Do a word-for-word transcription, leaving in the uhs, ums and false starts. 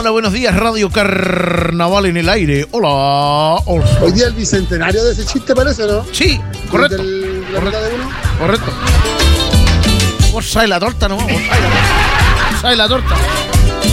Hola, buenos días, Radio Carnaval en el aire. Hola. Hola. Hoy día el bicentenario de ese chiste parece, ¿no? Sí, correcto. Del, la correcto. de uno. Correcto. Vos sabés la torta, ¿no? Vos sabés la torta. Vos sabés la torta.